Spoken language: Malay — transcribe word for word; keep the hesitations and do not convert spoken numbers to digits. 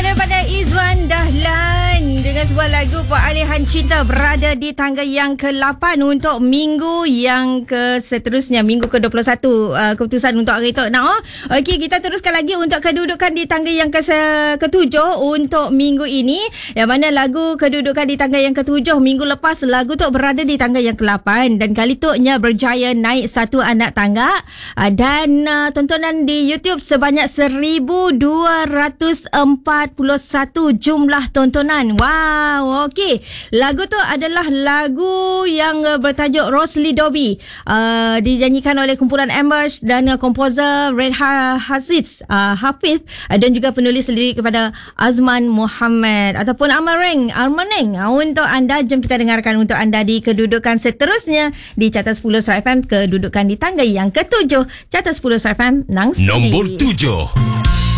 Nyanyian daripada Izwan Dahlan dengan sebuah lagu Peralihan Cinta berada di tangga yang ke lapan untuk minggu yang ke seterusnya, minggu ke dua puluh satu uh, keputusan untuk hari itu. Nah, oh, okey, kita teruskan lagi untuk kedudukan di tangga yang ke ketujuh untuk minggu ini. Yang mana lagu kedudukan di tangga yang ketujuh minggu lepas, lagu tu berada di tangga yang ke lapan dan kali tu nya berjaya naik satu anak tangga uh, dan uh, tontonan di YouTube sebanyak seribu dua ratus empat puluh satu jumlah tontonan. Wow, okey. Lagu tu adalah lagu yang uh, bertajuk Rosely Dobby. Uh, dinyanyikan oleh kumpulan Ambush dan uh, komposer Red Hafiz, uh, Hafiz uh, dan juga penulis lirik kepada Azman Muhammad ataupun Amareng, Armaneng. Uh, untuk anda, jom kita dengarkan untuk anda di kedudukan seterusnya di Carta sepuluh Star F M, kedudukan di tangga yang ketujuh. Carta sepuluh Star F M, nang steady. Nombor tujuh.